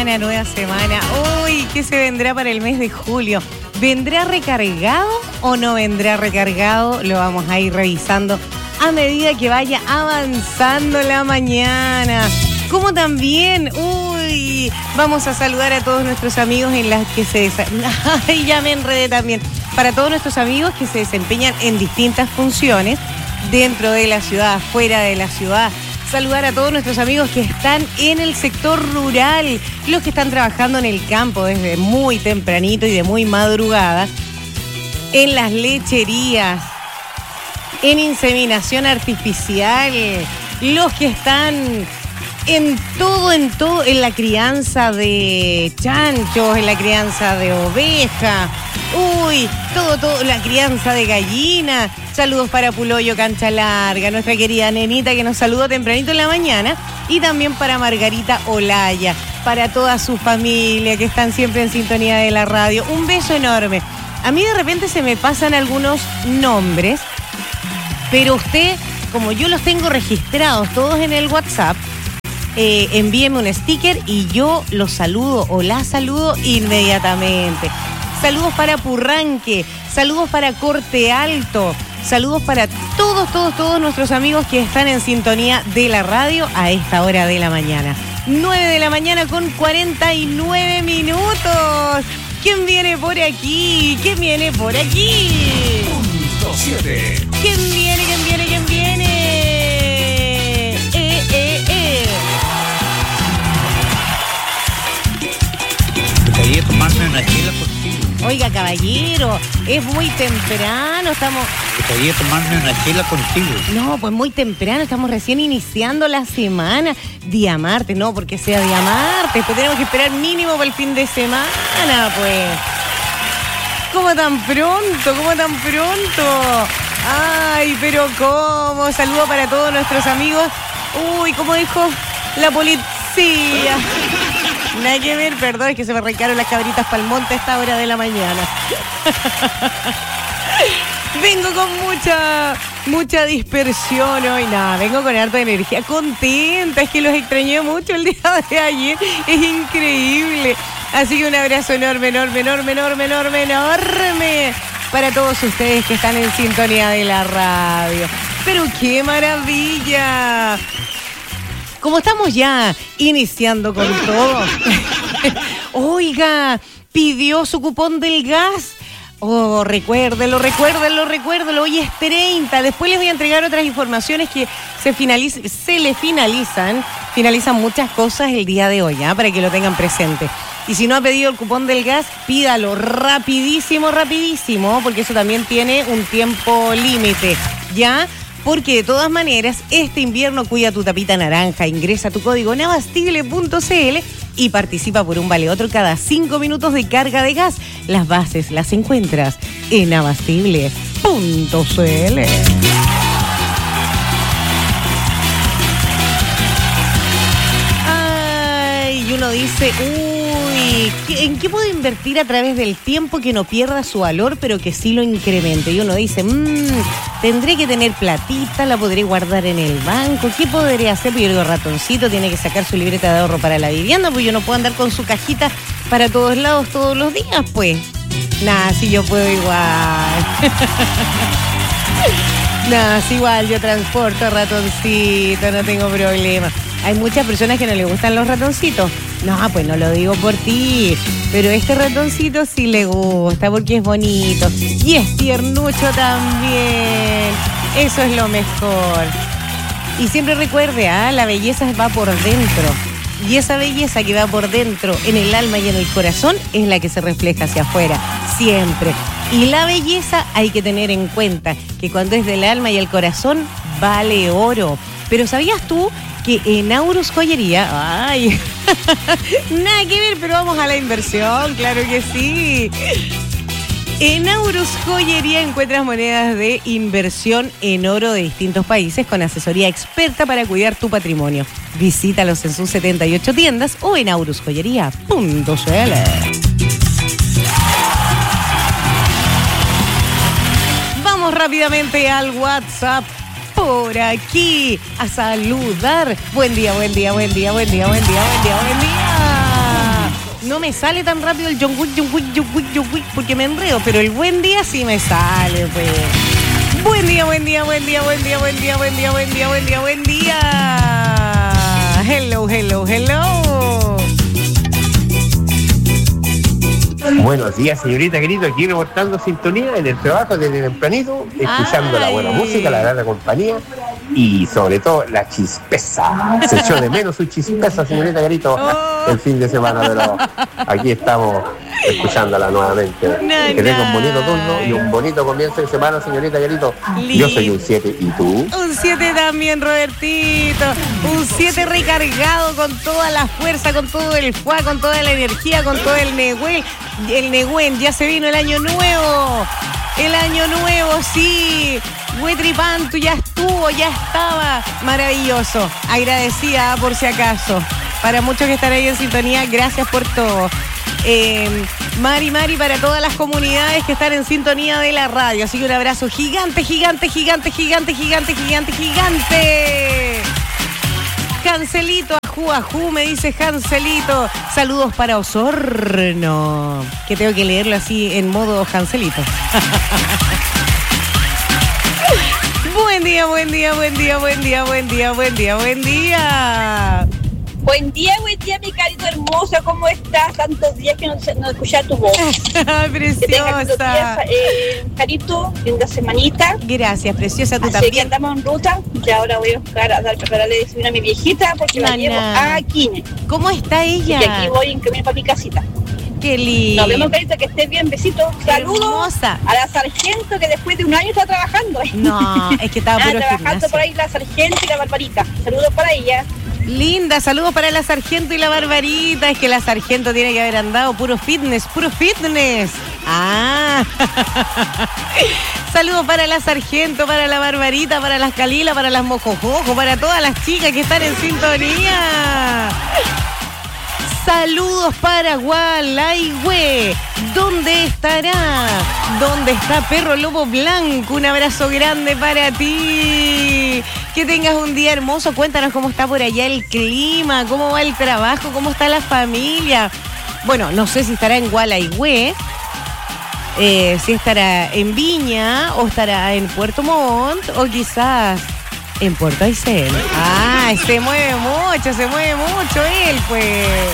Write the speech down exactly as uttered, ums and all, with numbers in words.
semana, nueva semana. Uy, ¿qué se vendrá para el mes de julio? ¿Vendrá recargado o no vendrá recargado? Lo vamos a ir revisando a medida que vaya avanzando la mañana. Como también, uy, vamos a saludar a todos nuestros amigos en las que se... Ay, ya me enredé también. Para todos nuestros amigos que se desempeñan en distintas funciones dentro de la ciudad, fuera de la ciudad. Saludar a todos nuestros amigos que están en el sector rural, los que están trabajando en el campo desde muy tempranito y de muy madrugada, en las lecherías, en inseminación artificial, los que están en todo, en todo, en la crianza de chanchos, en la crianza de oveja, uy, todo, todo, la crianza de gallina. Saludos para Puloyo Cancha Larga, nuestra querida nenita que nos saludó tempranito en la mañana, y también para Margarita Olaya, para toda su familia que están siempre en sintonía de la radio. Un beso enorme. A mí de repente se me pasan algunos nombres, pero usted, como yo los tengo registrados todos en el WhatsApp, eh, envíeme un sticker y yo los saludo o la saludo inmediatamente. Saludos para Purranque, saludos para Corte Alto, saludos para todos, todos, todos nuestros amigos que están en sintonía de la radio a esta hora de la mañana. nueve de la mañana con cuarenta y nueve minutos. ¿Quién viene por aquí? ¿Quién viene por aquí? Punto siete. ¿Quién viene? ¿Quién viene? ¿Quién viene? Eh, eh, eh. Quería tomarme una chela contigo. Oiga, caballero, es muy temprano, estamos... Quería tomarme una chela contigo. No, pues muy temprano, estamos recién iniciando la semana. Día martes, no porque sea día martes, pues tenemos que esperar mínimo para el fin de semana, pues. ¿Cómo tan pronto? ¿Cómo tan pronto? Ay, pero ¿cómo? Saludo para todos nuestros amigos. Uy, como dijo la policía. Nada que ver, perdón, es que se me arrancaron las cabritas pa'l monte a esta hora de la mañana. Vengo con mucha, mucha dispersión hoy, nada, vengo con harta energía, contenta, es que los extrañé mucho el día de ayer, es increíble. Así que un abrazo enorme, enorme, enorme, enorme, enorme, enorme para todos ustedes que están en sintonía de la radio. Pero qué maravilla. Como estamos ya iniciando con todo, oiga, pidió su cupón del gas. Oh, recuérdelo, recuérdelo, recuérdelo. Hoy es treinta. Después les voy a entregar otras informaciones que se, finaliz- se le finalizan. Finalizan muchas cosas el día de hoy, ¿eh? Para que lo tengan presente. Y si no ha pedido el cupón del gas, pídalo rapidísimo, rapidísimo, porque eso también tiene un tiempo límite, ¿ya? Porque de todas maneras, este invierno cuida tu tapita naranja. Ingresa tu código navastible punto c l y participa por un vale otro cada cinco minutos de carga de gas. Las bases las encuentras en navastible punto c l. Ay, y uno dice, uy, ¿en qué puedo invertir a través del tiempo que no pierda su valor, pero que sí lo incremente? Y uno dice, mmm, tendré que tener platita, la podré guardar en el banco, ¿qué podré hacer? Pues yo digo, Ratoncito tiene que sacar su libreta de ahorro para la vivienda, pues yo no puedo andar con su cajita para todos lados todos los días, pues. Nada, si yo puedo igual. Nada, si igual yo transporto Ratoncito, no tengo problema. Hay muchas personas que no les gustan los ratoncitos. No, pues no lo digo por ti, pero este ratoncito sí le gusta porque es bonito y es tiernucho también. Eso es lo mejor. Y siempre recuerde, ¿ah? La belleza va por dentro. Y esa belleza que va por dentro, en el alma y en el corazón, es la que se refleja hacia afuera, siempre. Y la belleza hay que tener en cuenta que cuando es del alma y el corazón, vale oro. Pero ¿sabías tú que en Aurus Joyería, ay, nada que ver, pero vamos a la inversión, claro que sí. En Aurus Joyería encuentras monedas de inversión en oro de distintos países con asesoría experta para cuidar tu patrimonio. Visítalos en sus setenta y ocho tiendas o en aurus joyería punto c l. Vamos rápidamente al WhatsApp. Por aquí a saludar. Buen día, buen día, buen día, buen día, buen día, buen día, buen día. no me sale tan rápido el John Wick, John Wick, John Wick, John Wick, porque me enredo, pero el buen día sí me sale, pues. Buen día, buen día, buen día, buen día, buen día, buen día, buen día, buen día, buen día. Hello, hello, hello. Buenos días, señorita querido, aquí reportando sintonía en el trabajo desde tempranito, escuchando Ay. la buena música, la gran compañía y sobre todo la chispeza. Se echó de menos su chispeza, señorita Garito, Oh. el fin de semana, pero aquí estamos escuchándola nuevamente. Na, Que tenga un bonito na. turno y un bonito comienzo de semana, señorita Garito. Yo soy un siete, ¿y tú? Un siete también, Robertito. Un siete recargado con toda la fuerza, con todo el fuá, con toda la energía, con todo el Nehuen. El Nehuen, ya se vino el año nuevo. El año nuevo, sí. Huetripantu ya estuvo, ya estaba. Maravilloso. Agradecida por si acaso. Para muchos que están ahí en sintonía, gracias por todo. Eh, Mari, Mari, para todas las comunidades que están en sintonía de la radio. Así que un abrazo gigante, gigante, gigante, gigante, gigante, gigante, gigante. Cancelito, ajú, ajú, me dice Cancelito. Saludos para Osorno. Que tengo que leerlo así en modo Cancelito. Buen día, buen día, buen día, buen día, buen día, buen día, buen día. Buen día, buen día, mi carito hermosa, ¿cómo estás? Tantos días que no, no escuchaba tu voz. Que tengas lindos días, Preciosa. eh, carito, linda semanita. Gracias, preciosa, tú Así que también. andamos en ruta. Y ahora voy a buscar a dar prepararle desayuno a mi viejita porque la Nana. llevo a Quine. ¿Cómo está ella? Y aquí voy en camino para mi casita. Qué lindo. Nos vemos, carito, que estés bien, besitos. Saludos Hermosa. a la sargento que después de un año está trabajando. No, es que estaba Ah, puro trabajando gimnasio. por ahí la sargento y la barbarita. Saludos para ella. Linda, saludos para la sargento y la barbarita. Es que la sargento tiene que haber andado puro fitness, puro fitness. Ah. Saludos para la sargento, para la barbarita, para las Calila, para las mojojojo, para todas las chicas que están en sintonía. Saludos para Gualaihue. ¿Dónde estará? ¿Dónde está Perro Lobo Blanco? Un abrazo grande para ti. Que tengas un día hermoso. Cuéntanos cómo está por allá el clima, cómo va el trabajo, cómo está la familia. Bueno, no sé si estará en Gualaihue, eh, si estará en Viña o estará en Puerto Montt o quizás en Puerto Aysén. Ah, se mueve mucho, se mueve mucho él, pues.